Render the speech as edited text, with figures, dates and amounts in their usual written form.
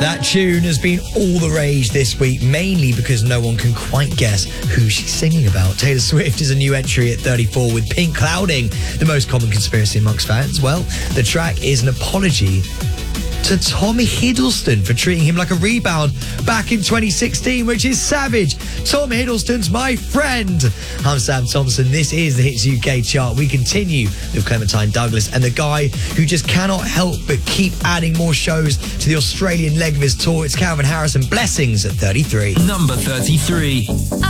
That tune has been all the rage this week, mainly because no one can quite guess who she's singing about. Taylor Swift is a new entry at 34 with Pink clouding the most common conspiracy amongst fans. Well, the track is an apology to Tommy Hiddleston for treating him like a rebound back in 2016, which is savage. Tom Hiddleston's my friend. I'm Sam Thompson. This is the Hits UK chart. We continue with Clementine Douglas and the guy who just cannot help but keep adding more shows to the Australian leg of his tour. It's Calvin Harris and Blessings at 33. Number 33.